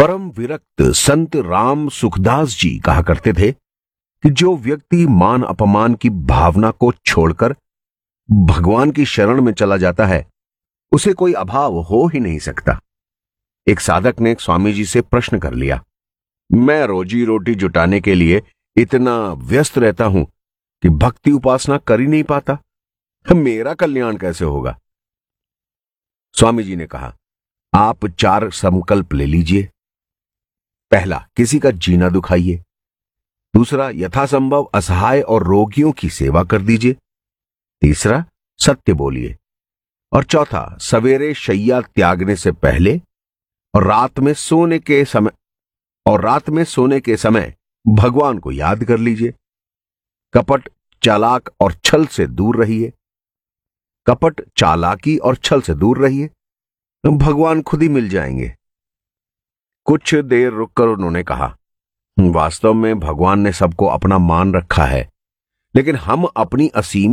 परम विरक्त संत राम सुखदास जी कहा करते थे कि जो व्यक्ति मान अपमान की भावना को छोड़कर भगवान की शरण में चला जाता है उसे कोई अभाव हो ही नहीं सकता। एक साधक ने स्वामी जी से प्रश्न कर लिया, मैं रोजी रोटी जुटाने के लिए इतना व्यस्त रहता हूं कि भक्ति उपासना कर ही नहीं पाता, मेरा कल्याण कैसे होगा? स्वामी जी ने कहा, आप 4 संकल्प ले लीजिए। पहला, किसी का जीना दुखाइए। दूसरा, यथासंभव असहाय और रोगियों की सेवा कर दीजिए। तीसरा, सत्य बोलिए। और चौथा, सवेरे शैया त्यागने से पहले और रात में सोने के समय भगवान को याद कर लीजिए। कपट, चालाक और छल से दूर रहिए। कपट, चालाकी और छल से दूर रहिए, भगवान खुद ही मिल जाएंगे। कुछ देर रुककर उन्होंने कहा, वास्तव में भगवान ने सबको अपना मान रखा है, लेकिन हम अपनी असीम